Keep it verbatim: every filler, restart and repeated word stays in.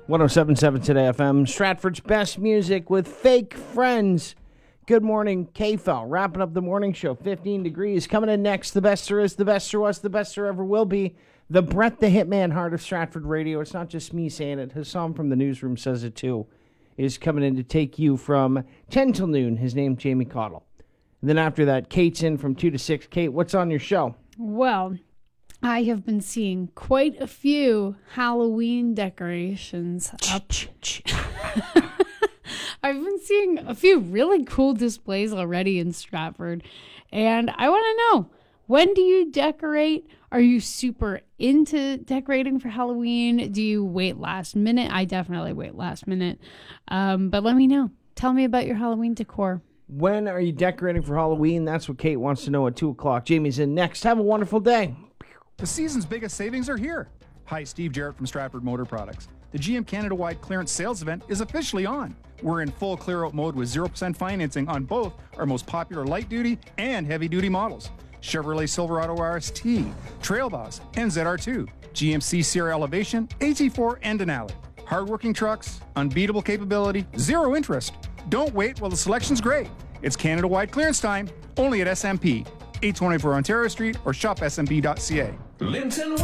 one oh seven point seven Today F M, Stratford's best music with Fake Friends. Good morning, K F L. Wrapping up the morning show, fifteen degrees. Coming in next, the best there is, the best there was, the best there ever will be. The Brett the Hitman Heart of Stratford Radio. It's not just me saying it. Hassam from the newsroom says it too. Is coming in to take you from ten till noon. His name's Jamie Cottle. And then after that, Kate's in from two to six. Kate, what's on your show? Well, I have been seeing quite a few Halloween decorations up. I've been seeing a few really cool displays already in Stratford. And I want to know, when do you decorate? Are you super into decorating for Halloween? Do you wait last minute? I definitely wait last minute. Um, but let me know. Tell me about your Halloween decor. When are you decorating for Halloween? That's what Kate wants to know at two o'clock. Jamie's in next. Have a wonderful day. The season's biggest savings are here. Hi, Steve Jarrett from Stratford Motor Products. The G M Canada-wide clearance sales event is officially on. We're in full clear-out mode with zero percent financing on both our most popular light-duty and heavy-duty models. Chevrolet Silverado R S T, Trail Boss, and Z R two. G M C Sierra Elevation, A T four, and Denali. Hardworking trucks, unbeatable capability, zero interest. Don't wait while the selection's great. It's Canada-wide clearance time, only at S M P. eight twenty-four Ontario Street or shop s m p dot c a. Linton